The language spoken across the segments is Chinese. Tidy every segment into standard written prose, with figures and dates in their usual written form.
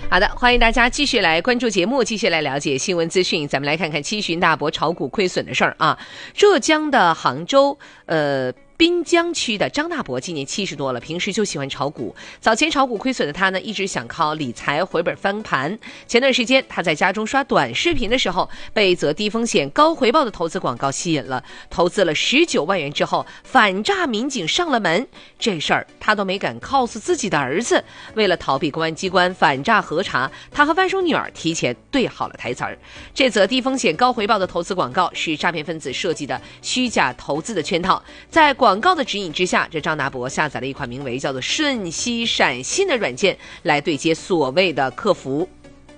好的，欢迎大家继续来关注节目，继续来了解新闻资讯。咱们来看看七旬大伯炒股亏损的事儿啊。浙江的杭州，滨江区的张大伯今年70多了，平时就喜欢炒股。早前炒股亏损的他呢，一直想靠理财回本翻盘。前段时间他在家中刷短视频的时候，被一则低风险高回报的投资广告吸引了，投资了19万元之后，反诈民警上了门。这事儿他都没敢告诉自己的儿子。为了逃避公安机关反诈核查，他和外甥女儿提前对好了台词儿。这则低风险高回报的投资广告是诈骗分子设计的虚假投资的圈套。在广告的指引之下，这张大伯下载了一款名为叫做瞬息闪信的软件来对接所谓的客服。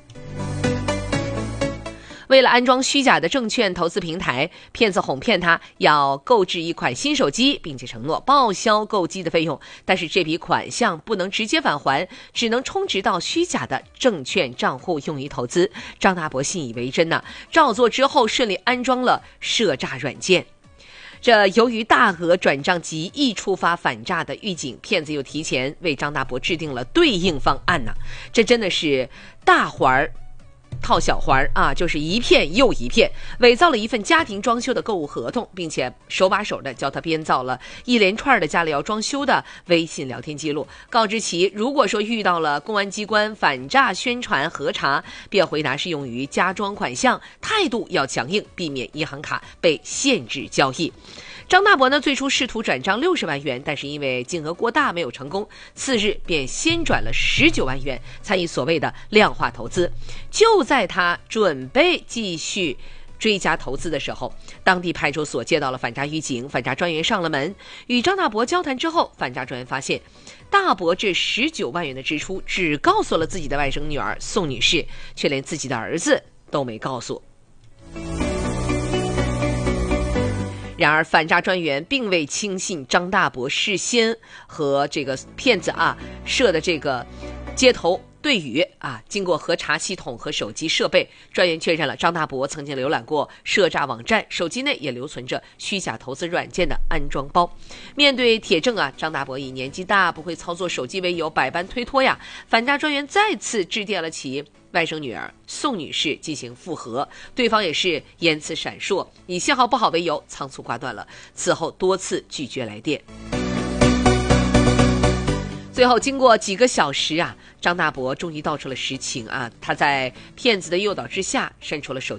为了安装虚假的证券投资平台，骗子哄骗他要购置一款新手机，并且承诺报销购机的费用，但是这笔款项不能直接返还，只能充值到虚假的证券账户用于投资。张大伯信以为真呢，照做之后顺利安装了涉诈软件。这由于大额转账极易触发反诈的预警，骗子又提前为张大伯制定了对应方案呢。这真的是大环套小环啊，就是一骗又一骗，伪造了一份家庭装修的购物合同，并且手把手的教他编造了一连串的家里要装修的微信聊天记录，告知其如果说遇到了公安机关反诈宣传核查，便回答适用于家装款项，态度要强硬，避免银行卡被限制交易。张大伯呢，最初试图转账60万元，但是因为金额过大没有成功，次日便先转了19万元，参与所谓的量化投资。就在他准备继续追加投资的时候，当地派出所接到了反诈预警，反诈专员上了门，与张大伯交谈之后，反诈专员发现大伯这19万元的支出只告诉了自己的外甥女儿宋女士，却连自己的儿子都没告诉。然而反诈专员并未轻信张大伯事先和这个骗子设的这个接头对语经过核查系统和手机设备，专员确认了张大伯曾经浏览过涉诈网站，手机内也留存着虚假投资软件的安装包。面对铁证张大伯以年纪大不会操作手机为由百般推脱反诈专员再次致电了其外甥女儿宋女士进行复核，对方也是言辞闪烁，以信号不好为由仓促挂断了，此后多次拒绝来电。最后经过几个小时张大伯终于道出了实情他在骗子的诱导之下删除了手机